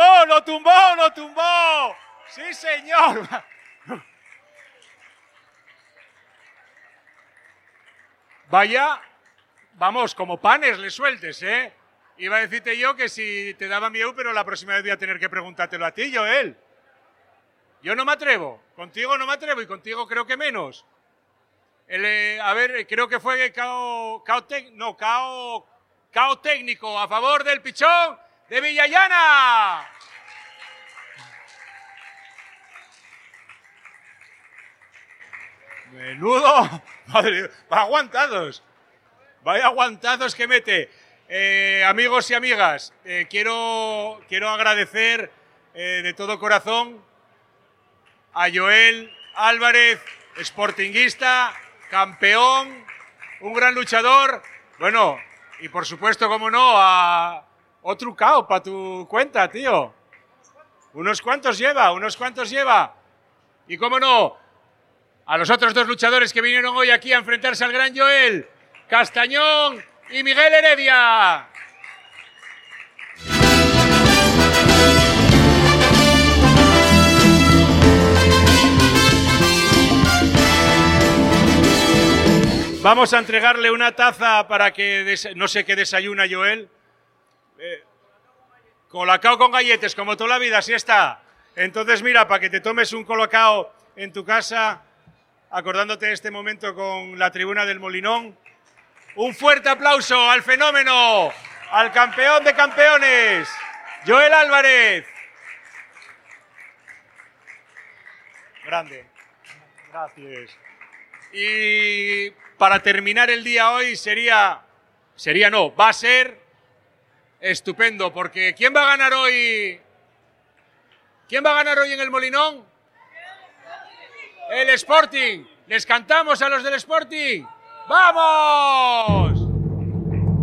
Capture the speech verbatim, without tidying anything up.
tumbó, lo tumbó, lo tumbó. Sí, señor. Vaya, vamos, como panes le sueltes, ¿eh? Iba a decirte yo que si te daba miedo, pero la próxima vez voy a tener que preguntártelo a ti, Joel. Yo no me atrevo, contigo no me atrevo y contigo creo que menos. El, eh, a ver, creo que fue cao, cao, tec, no, cao, cao técnico a favor del pichón de Villallana. Menudo, madre, va aguantados, vaya aguantados que mete. Eh, amigos y amigas, eh, quiero, quiero agradecer eh, de todo corazón a Joel Álvarez, sportinguista, campeón, un gran luchador, bueno, y por supuesto, como no, a otro cao para tu cuenta, tío. Unos cuantos lleva, unos cuantos lleva. Y cómo no, a los otros dos luchadores que vinieron hoy aquí a enfrentarse al gran Joel, Castañón y Miguel Heredia. Vamos a entregarle una taza para que, des... no sé qué desayuna Joel. Eh, colacao con galletes, como toda la vida, así está. Entonces, mira, para que te tomes un colacao en tu casa, acordándote de este momento con la tribuna del Molinón. Un fuerte aplauso al fenómeno, al campeón de campeones, Joel Álvarez. Grande. Gracias. Y para terminar el día hoy sería, sería no, va a ser estupendo, porque ¿quién va a ganar hoy? ¿Quién va a ganar hoy en el Molinón? El Sporting. ¿Les cantamos a los del Sporting? ¡Vamos!